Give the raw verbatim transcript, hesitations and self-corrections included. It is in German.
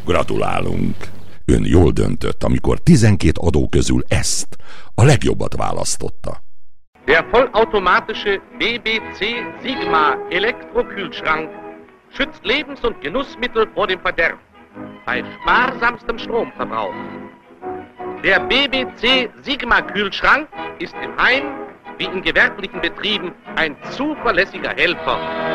Gratulálunk! Ön jól döntött, amikor tizenkét adó közül ezt, a legjobbat választotta. Der vollautomatische B B C Sigma Elektrokühlschrank schützt Lebens- und Genussmittel vor dem Verderb bei sparsamstem Stromverbrauch. Der B B C Sigma Kühlschrank ist im Heim wie in gewerblichen Betrieben ein zuverlässiger Helfer